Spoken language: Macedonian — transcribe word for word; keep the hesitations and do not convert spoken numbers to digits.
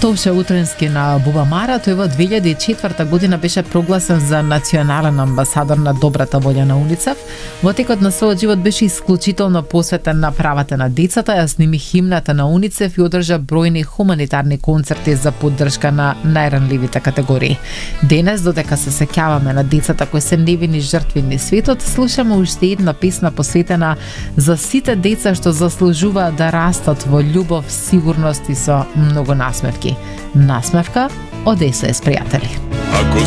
Товше Утрински на Бубамара, тој во две илјади и четврта година беше прогласен за национален амбасадор на добрата волја на УНИЦЕФ. Во текот на својот живот беше исклучително посветен на правата на децата, ја сними химната на УНИЦЕФ и одржа бројни хуманитарни концерти за поддршка на најранливите категории. Денес, додека се сеќаваме на децата кои се невини жртви низ светот, слушаме уште една песна посветена за сите деца што заслужуваат да растат во љубов, сигурност и со многу насмевки. Насмевка од ес о ес пријатели.